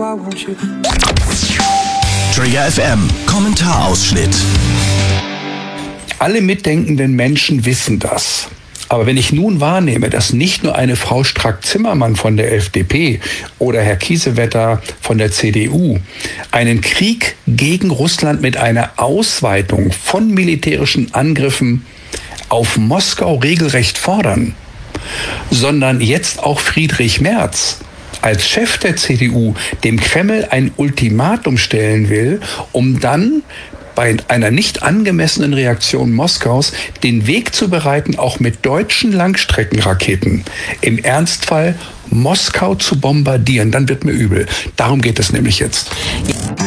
Trigger FM, Kommentarausschnitt. Alle mitdenkenden Menschen wissen das. Aber wenn ich nun wahrnehme, dass nicht nur eine Frau Strack-Zimmermann von der FDP oder Herr Kiesewetter von der CDU einen Krieg gegen Russland mit einer Ausweitung von militärischen Angriffen auf Moskau regelrecht fordern, sondern jetzt auch Friedrich Merz als Chef der CDU dem Kreml ein Ultimatum stellen will, um dann bei einer nicht angemessenen Reaktion Moskaus den Weg zu bereiten, auch mit deutschen Langstreckenraketen im Ernstfall Moskau zu bombardieren, dann wird mir übel. Darum geht es nämlich jetzt.